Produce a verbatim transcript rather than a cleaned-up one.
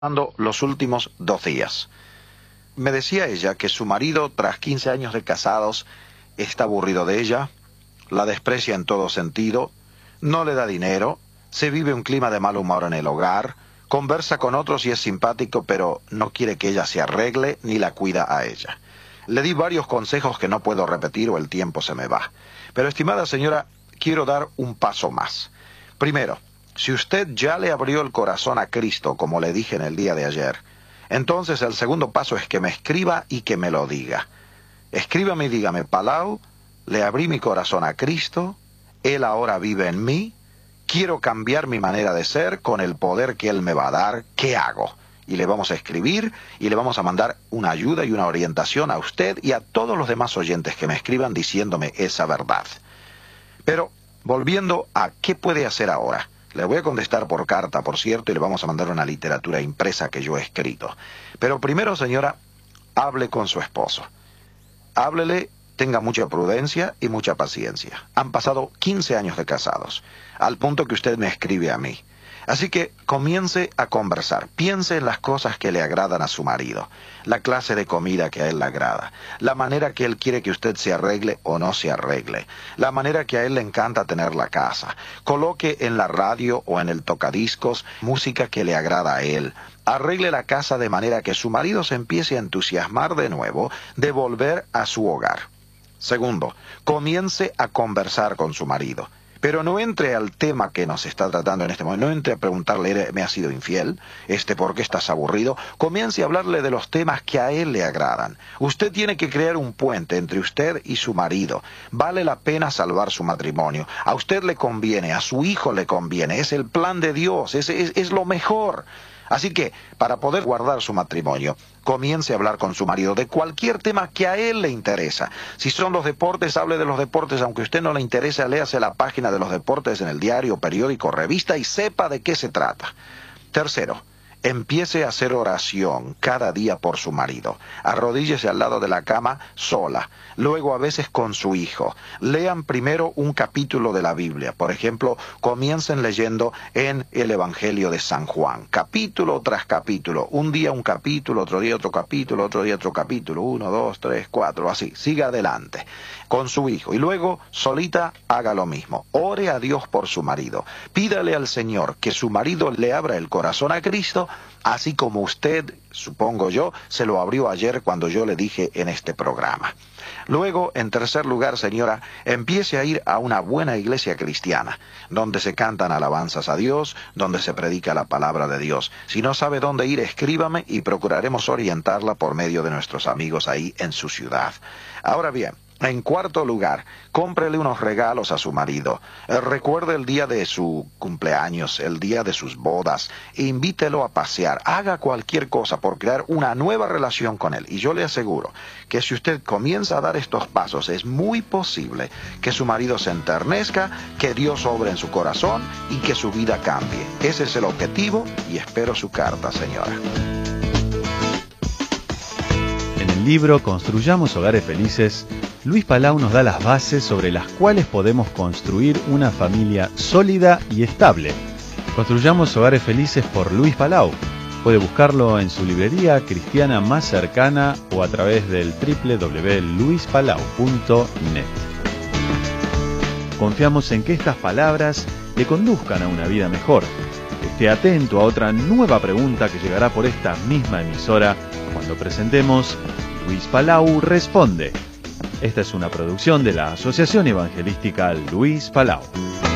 los últimos dos días. Me decía ella que su marido, tras quince años de casados, está aburrido de ella, la desprecia en todo sentido, no le da dinero, se vive un clima de mal humor en el hogar, conversa con otros y es simpático, pero no quiere que ella se arregle ni la cuida a ella. Le di varios consejos que no puedo repetir o el tiempo se me va. Pero, estimada señora, quiero dar un paso más. Primero, si usted ya le abrió el corazón a Cristo, como le dije en el día de ayer, entonces el segundo paso es que me escriba y que me lo diga. Escríbame y dígame: Palau, le abrí mi corazón a Cristo, Él ahora vive en mí, quiero cambiar mi manera de ser con el poder que Él me va a dar, ¿qué hago? Y le vamos a escribir y le vamos a mandar una ayuda y una orientación a usted y a todos los demás oyentes que me escriban diciéndome esa verdad. Pero, volviendo a qué puede hacer ahora. Le voy a contestar por carta, por cierto, y le vamos a mandar una literatura impresa que yo he escrito. Pero primero, señora, hable con su esposo. Háblele, tenga mucha prudencia y mucha paciencia. Han pasado quince años de casados, al punto que usted me escribe a mí. Así que comience a conversar. Piense en las cosas que le agradan a su marido, la clase de comida que a él le agrada, la manera que él quiere que usted se arregle o no se arregle, la manera que a él le encanta tener la casa. Coloque en la radio o en el tocadiscos música que le agrada a él. Arregle la casa de manera que su marido se empiece a entusiasmar de nuevo de volver a su hogar. Segundo, comience a conversar con su marido. Pero no entre al tema que nos está tratando en este momento, no entre a preguntarle: ¿me has sido infiel? Este, ¿por qué estás aburrido? Comience a hablarle de los temas que a él le agradan. Usted tiene que crear un puente entre usted y su marido. Vale la pena salvar su matrimonio. A usted le conviene, a su hijo le conviene. Es el plan de Dios, es, es, es lo mejor. Así que, para poder guardar su matrimonio, comience a hablar con su marido de cualquier tema que a él le interesa. Si son los deportes, hable de los deportes. Aunque a usted no le interese, léase la página de los deportes en el diario, periódico, revista y sepa de qué se trata. Tercero, empiece a hacer oración cada día por su marido. Arrodíllese al lado de la cama sola, luego a veces con su hijo. Lean primero un capítulo de la Biblia. Por ejemplo, comiencen leyendo en el Evangelio de San Juan, capítulo tras capítulo. Un día un capítulo, otro día otro capítulo, otro día otro capítulo. Uno, dos, tres, cuatro, así. Siga adelante con su hijo. Y luego, solita, haga lo mismo. Ore a Dios por su marido. Pídale al Señor que su marido le abra el corazón a Cristo, así como usted, supongo yo, se lo abrió ayer cuando yo le dije en este programa. Luego, en tercer lugar, señora, empiece a ir a una buena iglesia cristiana, donde se cantan alabanzas a Dios, donde se predica la palabra de Dios. Si no sabe dónde ir, escríbame y procuraremos orientarla por medio de nuestros amigos ahí en su ciudad. Ahora bien, en cuarto lugar, cómprele unos regalos a su marido. Eh, recuerde el día de su cumpleaños, el día de sus bodas. Invítelo a pasear. Haga cualquier cosa por crear una nueva relación con él. Y yo le aseguro que si usted comienza a dar estos pasos, es muy posible que su marido se enternezca, que Dios obre en su corazón y que su vida cambie. Ese es el objetivo y espero su carta, señora. En el libro Construyamos Hogares Felices, Luis Palau nos da las bases sobre las cuales podemos construir una familia sólida y estable. Construyamos Hogares Felices por Luis Palau. Puede buscarlo en su librería cristiana más cercana o a través del doble u doble u doble u punto luis palau punto net. Confiamos en que estas palabras le conduzcan a una vida mejor. Esté atento a otra nueva pregunta que llegará por esta misma emisora cuando presentemos Luis Palau Responde. Esta es una producción de la Asociación Evangelística Luis Palau.